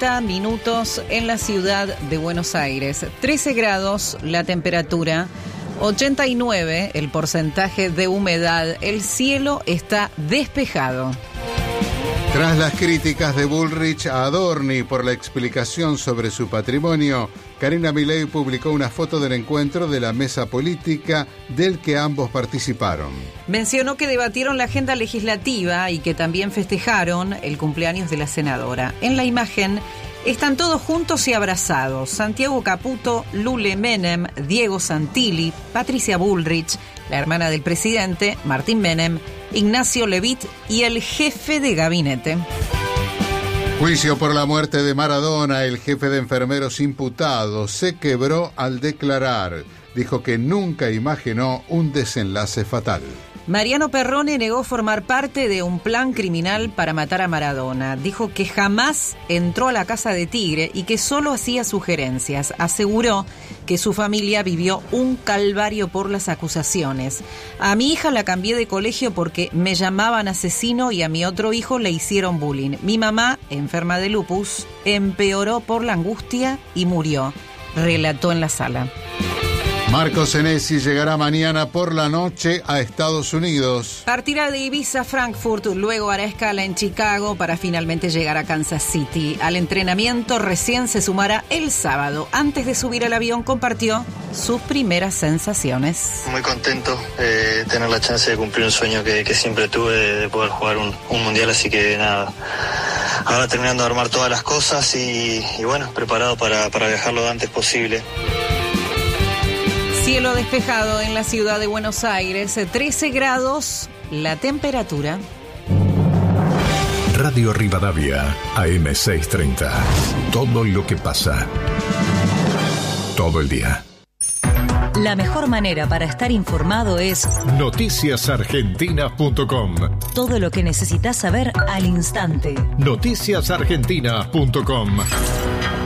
30 minutos en la ciudad de Buenos Aires. 13 grados la temperatura, 89 el porcentaje de humedad. El cielo está despejado. Tras las críticas de Bullrich a Adorni por la explicación sobre su patrimonio, Karina Milei publicó una foto del encuentro de la mesa política del que ambos participaron. Mencionó que debatieron la agenda legislativa y que también festejaron el cumpleaños de la senadora. En la imagen están todos juntos y abrazados: Santiago Caputo, Lule Menem, Diego Santilli, Patricia Bullrich, la hermana del presidente, Martín Menem, Ignacio Levitt y el jefe de gabinete. Juicio por la muerte de Maradona. El jefe de enfermeros imputado se quebró al declarar. Dijo que nunca imaginó un desenlace fatal. Mariano Perrone negó formar parte de un plan criminal para matar a Maradona. Dijo que jamás entró a la casa de Tigre y que solo hacía sugerencias. Aseguró que su familia vivió un calvario por las acusaciones. A mi hija la cambié de colegio porque me llamaban asesino y a mi otro hijo le hicieron bullying. Mi mamá, enferma de lupus, empeoró por la angustia y murió, relató en la sala. Marco Senesi llegará mañana por la noche a Estados Unidos. Partirá de Ibiza a Frankfurt, luego hará escala en Chicago para finalmente llegar a Kansas City. Al entrenamiento recién se sumará el sábado. Antes de subir al avión compartió sus primeras sensaciones. Muy contento de tener la chance de cumplir un sueño que siempre tuve, de poder jugar un mundial, así que nada. Ahora terminando de armar todas las cosas y bueno, preparado para viajar lo antes posible. Cielo despejado en la ciudad de Buenos Aires, 13 grados la temperatura. Radio Rivadavia, AM630. Todo lo que pasa. Todo el día. La mejor manera para estar informado es noticiasargentinas.com. Todo lo que necesitas saber al instante. Noticiasargentinas.com.